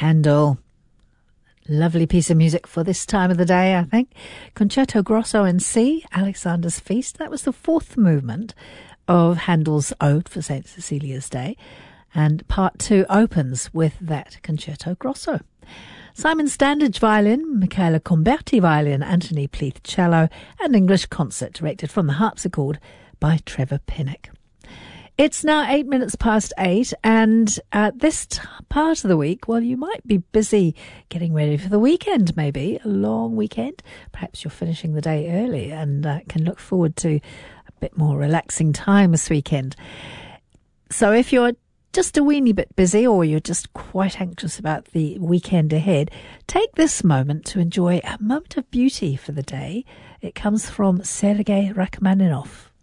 Handel. Lovely piece of music for this time of the day, I think. Concerto Grosso in C, Alexander's Feast. That was the fourth movement of Handel's Ode for St. Cecilia's Day. And part two opens with that Concerto Grosso. Simon Standage violin, Michaela Comberti violin, Anthony Pleath cello, and English concert directed from the harpsichord by Trevor Pinnock. It's now 8 minutes past 8, and at this part of the week, well, you might be busy getting ready for the weekend, maybe, a long weekend. Perhaps you're finishing the day early and can look forward to a bit more relaxing time this weekend. So if you're just a weeny bit busy, or you're just quite anxious about the weekend ahead, take this moment to enjoy a moment of beauty for the day. It comes from Sergei Rachmaninoff.